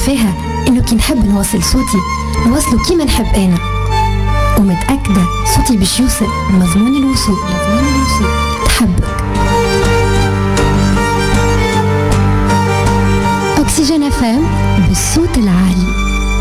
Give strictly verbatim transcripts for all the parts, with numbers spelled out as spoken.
عارفاها إنه كي نحب نوصل صوتي نوصله كيما نحب أنا، ومتأكدة صوتي باش يوصل مضمون الوصول. تحبك أكسجين اف ام بالصوت العالي.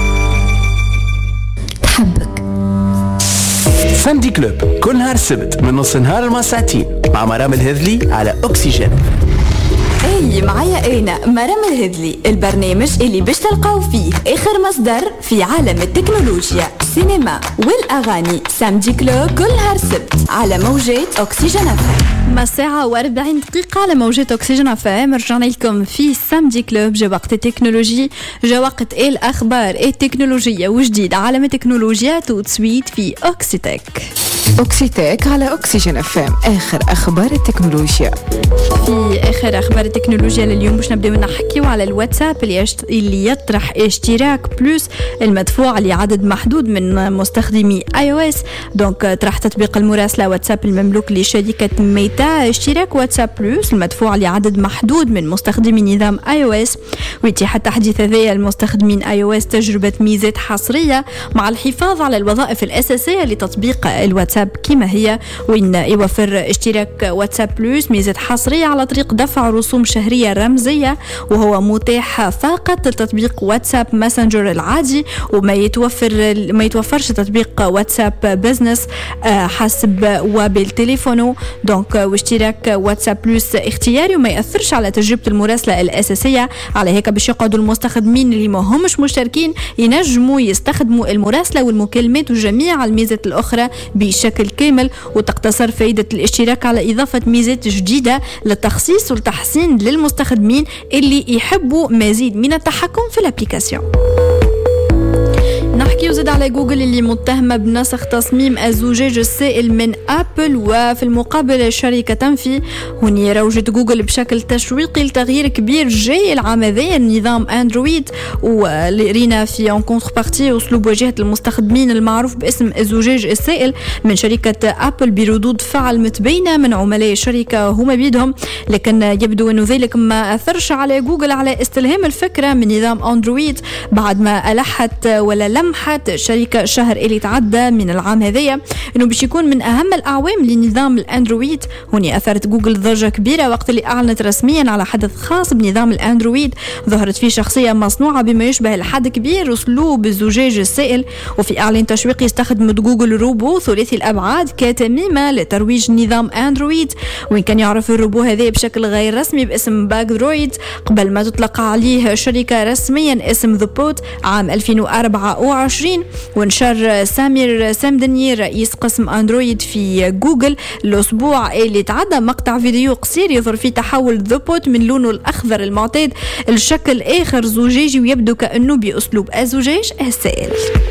تحبك. سامدي كلوب كل نهار السبت من نص نهار لما ساعتين مع مرام الهذلي على أكسجين. اي معايا انا مرام الهذلي، البرنامج اللي باش تلقاو فيه اخر مصدر في عالم التكنولوجيا، السينما والاغاني. سامدي كلوب كل نهار سبت على موجات أكسجين اف ام. ما ساعة واربعين دقيقة على موجات أكسجين اف ام. رجعنا لكم في سامدي كلوب. جا وقت التكنولوجي، جا وقت الأخبار التكنولوجية وجديد عالم التكنولوجيات وتسويت في أوكسيتك. أوكسيتك على أكسجين اف ام، آخر أخبار التكنولوجيا. في آخر أخبار التكنولوجيا لليوم باش نبداو نحكيو على الواتساب اللي, يشت... اللي يطرح اشتراك بلوس المدفوع لعدد محدود من مستخدمي اي او اس. دونك طرح تطبيق المراسلة واتساب المملوك لشركة ميتا اشتراك واتساب بلوس المدفوع لعدد محدود من مستخدمي نظام اي او اس. ويتيح التحديث هذايا المستخدمين اي او اس تجربة ميزات حصرية مع الحفاظ على الوظائف الأساسية لتطبيق الواتساب كما هي، وين يوفر اشتراك واتساب بلوس ميزات حصرية على طريق دفع رسوم شهرية رمزية، وهو متاح فقط لتطبيق واتساب ماسنجر العادي، وما يتوفر ما يتوفرش تطبيق واتساب بزنس حسب وبالتليفونو. دونك واشتراك واتساب بلوس اختياري وما يأثرش على تجربة المراسلة الأساسية. على هيك باش يقعدوا المستخدمين اللي ما همش مشتركين ينجموا يستخدموا المراسلة والمكالمات وجميع الميزات الأخرى بشكل كامل، وتقتصر فائدة الاشتراك على إضافة ميزات جديدة للتخصيص والتحسين للمستخدمين اللي يحبوا مزيد من التحكم في الابليكاسيون. نحكي وزيد على جوجل اللي متهمة بنسخ تصميم الزجاج السائل من أبل، وفي المقابل الشركة تنفي. هني روجت جوجل بشكل تشويقي لتغيير كبير جاي العام هذا نظام أندرويد، ولقرينا في ان كونتر بارتي أسلوب واجهة المستخدمين المعروف باسم الزجاج السائل من شركة أبل بردود فعل متبينة من عملاء الشركة هما بيدهم، لكن يبدو أنه ذلك ما أثرش على جوجل على استلهام الفكرة من نظام أندرويد بعد ما ألحت ولا لمحت شركة شهر اللي تعدى من العام هذايا انه باش يكون من اهم الاعوام لنظام الاندرويد. هوني اثرت جوجل ضجة كبيرة وقت اللي اعلنت رسميا على حدث خاص بنظام الاندرويد ظهرت فيه شخصية مصنوعة بما يشبه لحد كبير اسلوب الزجاج السائل، وفي اعلان تشويقي استخدمت جوجل روبو ثلاثي الابعاد كتميمة لترويج نظام اندرويد، وين كان يعرف الروبو هذا بشكل غير رسمي باسم باكدرويد قبل ما تطلق عليه شركة رسميا اسم ذا بوت عام ألفين وأربعة وعشرين. ونشر سامير سامدني رئيس قسم اندرويد في جوجل الاسبوع اللي تعدى مقطع فيديو قصير يظهر فيه تحول ذا بوت من لونه الاخضر المعتاد لشكل اخر زجاجي ويبدو كانه باسلوب الزجاج السائل.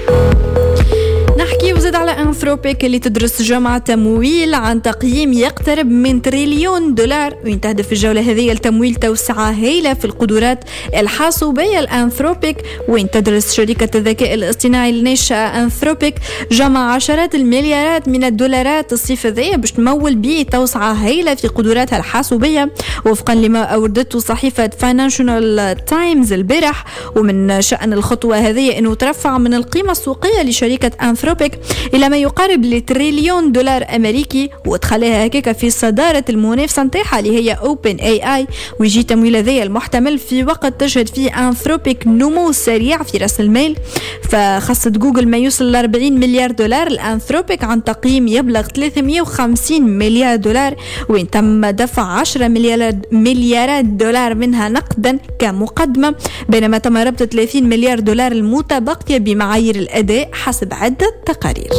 نحكي وزاد على أنثروبيك اللي تدرس جمع تمويل عن تقييم يقترب من تريليون دولار، وين تهدف الجولة هذه لتمويل توسعة هائلة في القدرات الحاسوبية. الأنثروبيك وين تدرس شركة الذكاء الاصطناعي الناشئة أنثروبيك جمع عشرات المليارات من الدولارات الصيف ذي باش تمول به توسعة هائلة في قدراتها الحاسوبية وفقا لما أوردته صحيفة فاينانشال تايمز البارح. ومن شأن الخطوة هذه أنه ترفع من القيمة السوقية لشركة أنثروبيك إلى ما يقارب لتريليون دولار أمريكي، وتخليها هكاك في صدارة المنافسة نتاعها اللي هي أوبن اي اي. ويجي تمويل ذي المحتمل في وقت تشهد فيه أنثروبيك نمو سريع في رأس المال، فخصت جوجل ما يوصل ل أربعين مليار دولار الأنثروبيك عن تقييم يبلغ ثلاثمئة وخمسين مليار دولار، وين تم دفع عشرة مليارات دولار منها نقدا كمقدمة، بينما تم ربط ثلاثين مليار دولار المتبقية بمعايير الأداء حسب عدة تقارير.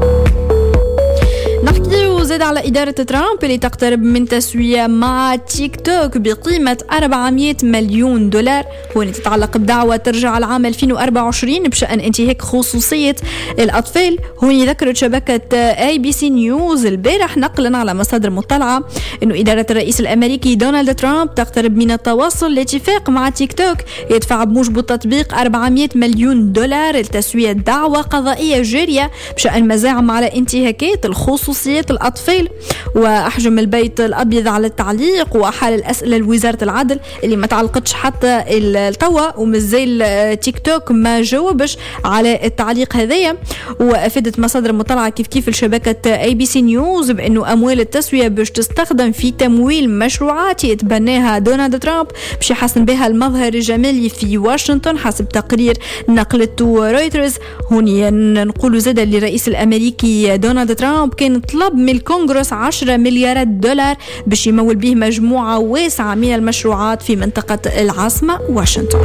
نحكي وزاد على إدارة ترامب اللي تقترب من تسوية مع تيك توك بقيمة أربعمئة مليون دولار، واللي تتعلق بدعوة ترجع العام ألفين وأربعة وعشرين بشأن انتهاك خصوصية الأطفال. هوني ذكرت شبكة اي بي سي نيوز البارح نقلا على مصادر مطلعة انه إدارة الرئيس الأمريكي دونالد ترامب تقترب من التوصل لاتفاق مع تيك توك يدفع بموجب التطبيق أربعمئة مليون دولار لتسوية دعوة قضائية جارية بشأن مزاعم على انتهاكات الخصوصيات الأطفال الأطفال، وأحجم البيت الأبيض على التعليق، وحال الأسئلة لوزارة العدل اللي ما تعلقتش حتى التوا، ومازال تيك توك ما جاوبش على التعليق هذايا. وأفادت مصادر مطلعة كيف كيف الشبكة اي بي سي نيوز بأنه أموال التسوية باش تستخدم في تمويل مشروعات يتبناها دونالد ترامب باش يحسن بها المظهر الجمالي في واشنطن حسب تقرير نقلته رويترز. هوني نقول زاد اللي الرئيس الأمريكي دونالد ترامب كان طلب من الكونغرس عشرة مليارات دولار باش يمول به مجموعة واسعة من المشروعات في منطقة العاصمة واشنطن.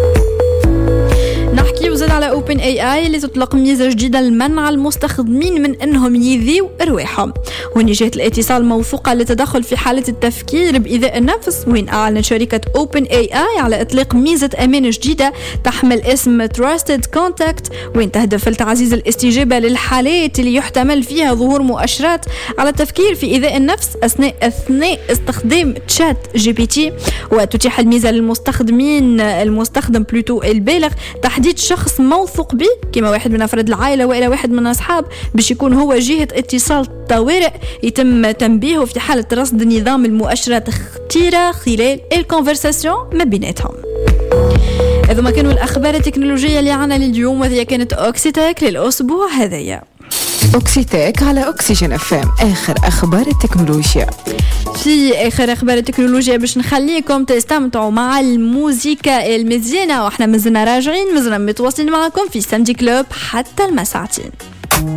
نحكي وزاد على اوبن اي اي اللي تطلق ميزه جديده لمنع المستخدمين من انهم يذيوا ارواحهم. هوني جهه الاتصال موثوقه للتدخل في حاله التفكير بايذاء النفس، وين اعلنت شركه اوبن اي اي على اطلاق ميزه امان جديده تحمل اسم تراستد كونتاكت، وين تهدف لتعزيز الاستجابه للحالات اللي يحتمل فيها ظهور مؤشرات على التفكير في ايذاء النفس اثناء اثناء استخدام تشات جي بي تي. وتتيح الميزه للمستخدمين المستخدم بلوتو البالغ تحديد شخص موثوق به كما واحد من أفراد العائلة وإلى واحد من أصحاب باش يكون هو جهة اتصال طوارئ يتم تنبيهه في حالة رصد نظام المؤشرات اختيرة خلال الكونفرساسيون ما بيناتهم. إذا ما كانوا الأخبار التكنولوجية اللي عنا لليوم، وهذه كانت أوكسيتك للأسبوع هذايا. أوكسيتك على أوكسجين اف ام، آخر أخبار التكنولوجيا. في آخر أخبار التكنولوجيا باش نخليكم تستمتعوا مع الموسيقى المزيانة، وإحنا مازلنا راجعين مازلنا متواصلين معكم في سامدي كلوب حتى المساعتين.